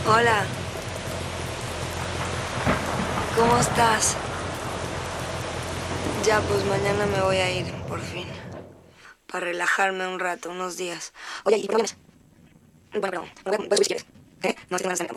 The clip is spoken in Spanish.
Hola, ¿cómo estás? Ya, pues mañana me voy a ir, por fin. Para relajarme un rato, unos días. Oye, ¿y por qué no vienes? Bueno, pero, puedes subir si quieres. ¿Eh? No, es que no